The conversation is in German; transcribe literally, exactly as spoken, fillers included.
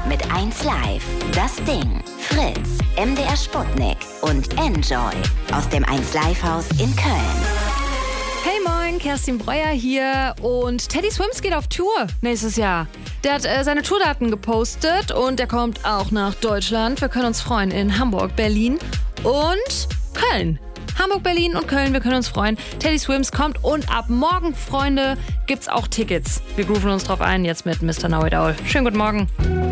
mit eins Live, Das Ding, Fritz, M D R Sputnik und Enjoy aus dem eins Live Haus in Köln. Hey moin, Kerstin Breuer hier und Teddy Swims geht auf Tour nächstes Jahr. Der hat äh, seine Tourdaten gepostet und der kommt auch nach Deutschland. Wir können uns freuen in Hamburg, Berlin und Köln. Hamburg, Berlin und Köln, wir können uns freuen. Teddy Swims kommt und ab morgen, Freunde, gibt's auch Tickets. Wir grooven uns drauf ein, jetzt mit Mister Know It All. Schönen guten Morgen.